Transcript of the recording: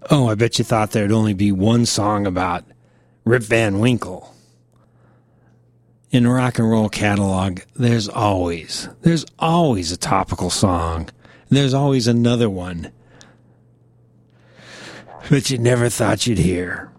Oh, I bet you thought there'd only be one song about Rip Van Winkle. In the rock and roll catalog, there's always a topical song. There's always another one that you never thought you'd hear.